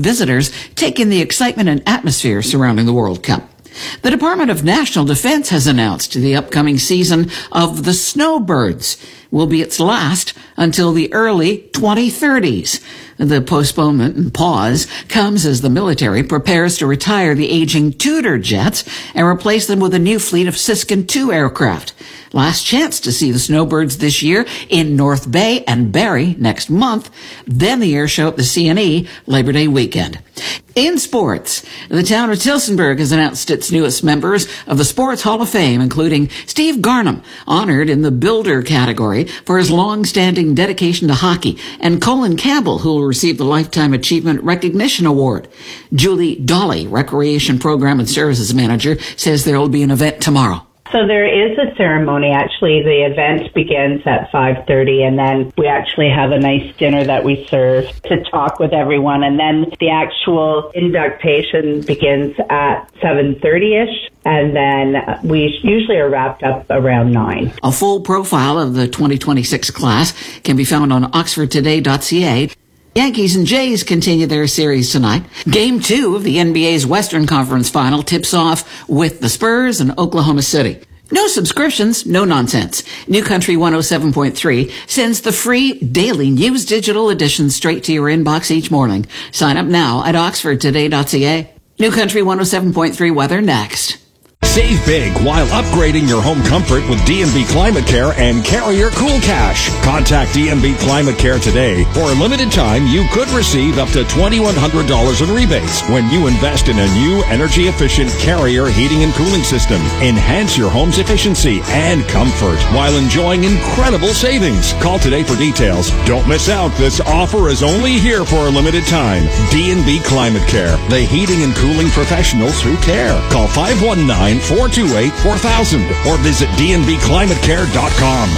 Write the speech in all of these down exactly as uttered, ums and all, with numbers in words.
visitors take in the excitement and atmosphere surrounding the World Cup. The Department of National Defense has announced the upcoming season of the Snowbirds will be its last until the early twenty thirties. The postponement and pause comes as the military prepares to retire the aging Tudor jets and replace them with a new fleet of Siskin two aircraft. Last chance to see the Snowbirds this year in North Bay and Barrie next month. Then the air show at the C N E Labor Day weekend. In sports, the town of Tillsonburg has announced its newest members of the Sports Hall of Fame, including Steve Garnham, honored in the Builder category for his long-standing dedication to hockey, and Colin Campbell, who will receive the Lifetime Achievement Recognition Award. Julie Dolly, Recreation Program and Services Manager, says there will be an event tomorrow. So there is a ceremony. Actually, the event begins at five thirty, and then we actually have a nice dinner that we serve to talk with everyone. And then the actual induction begins at seven thirty-ish, and then we usually are wrapped up around nine. A full profile of the twenty twenty-six class can be found on oxford today dot c a. Yankees and Jays continue their series tonight. Game two of the N B A's Western Conference Final tips off with the Spurs and Oklahoma City. No subscriptions, no nonsense. New Country one oh seven point three sends the free daily news digital edition straight to your inbox each morning. Sign up now at oxford today dot c a. New Country one oh seven point three weather next. Save big while upgrading your home comfort with D and B Climate Care and Carrier Cool Cash. Contact D and B Climate Care today. For a limited time, you could receive up to twenty-one hundred dollars in rebates when you invest in a new energy-efficient Carrier heating and cooling system. Enhance your home's efficiency and comfort while enjoying incredible savings. Call today for details. Don't miss out. This offer is only here for a limited time. D and B Climate Care, the heating and cooling professionals who care. Call five one nine, four two eight, four thousand or visit d n b climate care dot com.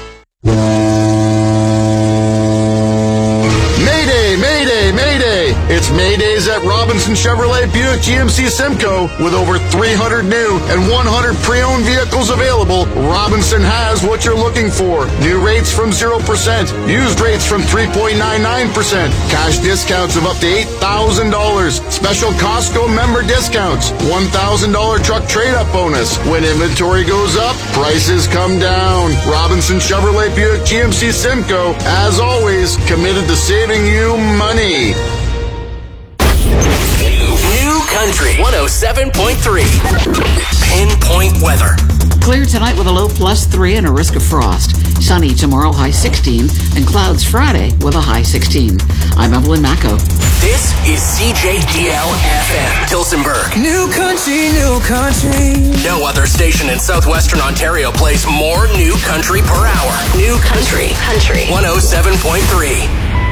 Mayday, Mayday, Mayday! It's Maydays at Robinson Chevrolet Buick G M C Simcoe. With over three hundred new and one hundred pre-owned vehicles available, Robinson has what you're looking for. New rates from zero percent, used rates from three point nine nine percent, cash discounts of up to eight thousand dollars, special Costco member discounts, one thousand dollars truck trade-up bonus. When inventory goes up, prices come down. Robinson Chevrolet Buick G M C Simcoe, as always, committed to saving you money. New Country one oh seven point three. Pinpoint weather. Clear tonight with a low plus three and a risk of frost. Sunny tomorrow, high sixteen, and clouds Friday with a high sixteen. I'm Evelyn Macco. This is C J D L F M, Tillsonburg. New country, new country. No other station in southwestern Ontario plays more new country per hour. New Country, country. one oh seven point three.